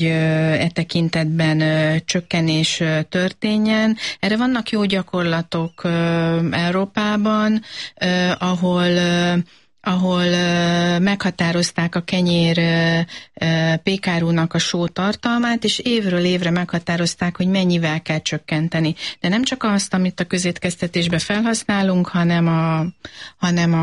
e tekintetben csökkenés történjen. Erre vannak jó gyakorlatok Európában, ahol meghatározták a kenyér pékárúnak a só tartalmát, és évről évre meghatározták, hogy mennyivel kell csökkenteni. De nem csak azt, amit a közétkeztetésbe felhasználunk, hanem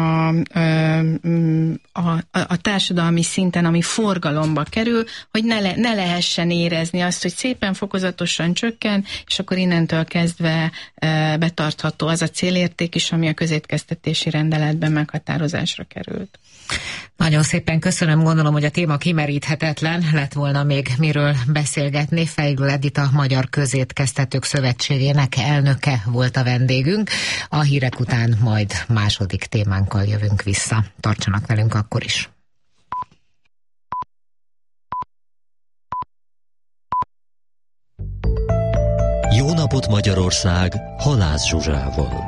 a társadalmi szinten, ami forgalomba kerül, hogy ne lehessen érezni azt, hogy szépen fokozatosan csökken, és akkor innentől kezdve betartható az a célérték is, ami a közétkeztetési rendeletben meghatározásra került. Nagyon szépen köszönöm, gondolom, hogy a téma kimeríthetetlen, lett volna még miről beszélgetni. Fejlő Edit, a Magyar Közétkeztetők Szövetségének elnöke volt a vendégünk. A hírek után majd második témánkkal jövünk vissza. Tartsanak velünk akkor is. Jó napot Magyarország, Halász Zsuzsával.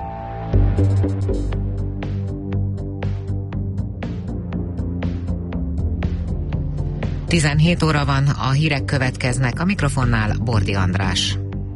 17 óra van, a hírek következnek, a mikrofonnál Bordi András.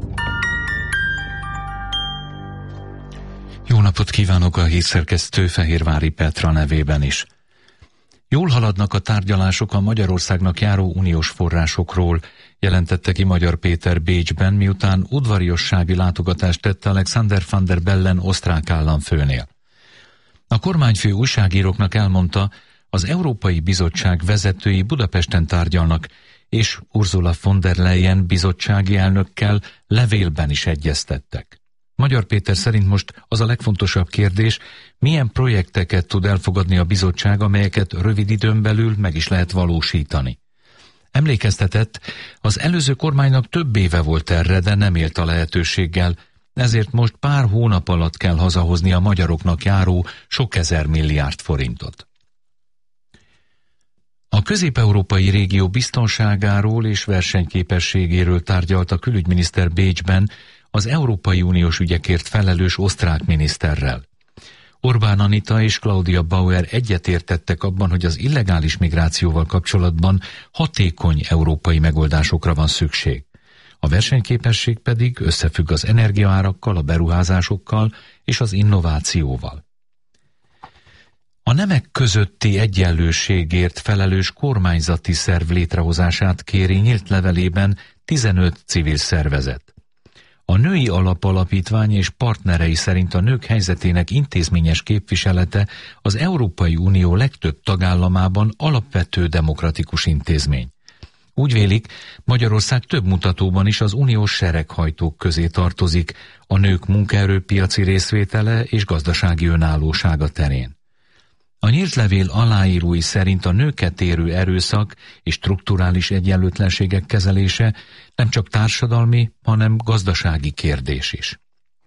Jó napot kívánok a hírszerkesztő Fehérvári Petra nevében is. Jól haladnak a tárgyalások a Magyarországnak járó uniós forrásokról, jelentette ki Magyar Péter Bécsben, miután udvariassági látogatást tett Alexander van der Bellen osztrák államfőnél. A kormányfő újságíróknak elmondta, az Európai Bizottság vezetői Budapesten tárgyalnak, és Ursula von der Leyen bizottsági elnökkel levélben is egyeztettek. Magyar Péter szerint most az a legfontosabb kérdés, milyen projekteket tud elfogadni a bizottság, amelyeket rövid időn belül meg is lehet valósítani. Emlékeztetett, az előző kormánynak több éve volt erre, de nem élt a lehetőséggel, ezért most pár hónap alatt kell hazahozni a magyaroknak járó sok ezer milliárd forintot. A közép-európai régió biztonságáról és versenyképességéről tárgyalt a külügyminiszter Bécsben az Európai Uniós ügyekért felelős osztrák miniszterrel. Orbán Anita és Claudia Bauer egyetértettek abban, hogy az illegális migrációval kapcsolatban hatékony európai megoldásokra van szükség. A versenyképesség pedig összefügg az energiaárakkal, a beruházásokkal és az innovációval. A nemek közötti egyenlőségért felelős kormányzati szerv létrehozását kéri nyílt levelében 15 civil szervezet. A Női Alapítvány és partnerei szerint a nők helyzetének intézményes képviselete az Európai Unió legtöbb tagállamában alapvető demokratikus intézmény. Úgy vélik, Magyarország több mutatóban is az uniós sereghajtók közé tartozik a nők munkaerőpiaci részvétele és gazdasági önállósága terén. A nyílt levél aláírói szerint a nőket érő erőszak és strukturális egyenlőtlenségek kezelése nem csak társadalmi, hanem gazdasági kérdés is.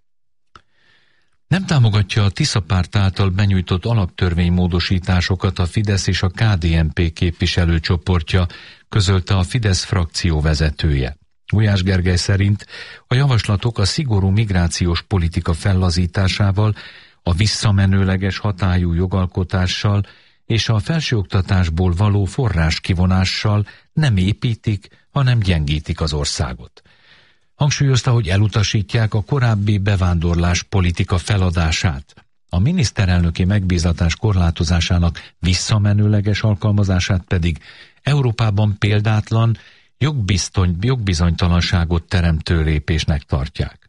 Nem támogatja a Tisza Párt által benyújtott alaptörvénymódosításokat a Fidesz és a KDNP képviselőcsoportja, közölte a Fidesz frakció vezetője. Gulyás Gergely szerint a javaslatok a szigorú migrációs politika fellazításával, a visszamenőleges hatályú jogalkotással és a felsőoktatásból való forráskivonással nem építik, hanem gyengítik az országot. Hangsúlyozta, hogy elutasítják a korábbi bevándorlás politika feladását. A miniszterelnöki megbízatás korlátozásának visszamenőleges alkalmazását pedig Európában példátlan, jogbizonytalanságot teremtő lépésnek tartják.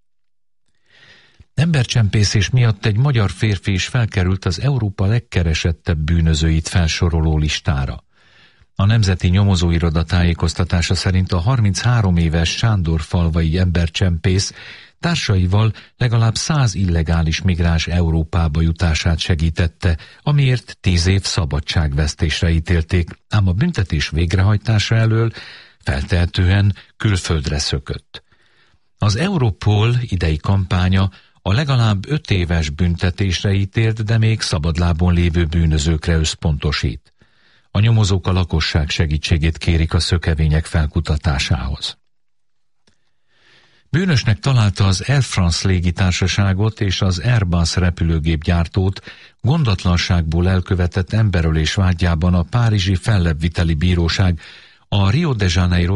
Embercsempészés miatt egy magyar férfi is felkerült az Európa legkeresettebb bűnözőit felsoroló listára. A Nemzeti Nyomozóiroda tájékoztatása szerint a 33 éves sándorfalvai embercsempész társaival legalább 100 illegális migráns Európába jutását segítette, amiért 10 év szabadságvesztésre ítélték, ám a büntetés végrehajtása elől feltehetően külföldre szökött. Az Europol idei kampánya a legalább 5 éves büntetésre ítélt, de még szabadlábon lévő bűnözőkre összpontosít. A nyomozók a lakosság segítségét kérik a szökevények felkutatásához. Bűnösnek találta az Air France légitársaságot és az Airbus repülőgépgyártót gondatlanságból elkövetett emberölés vágyában a párizsi fellebbviteli bíróság A Rio de Janeiro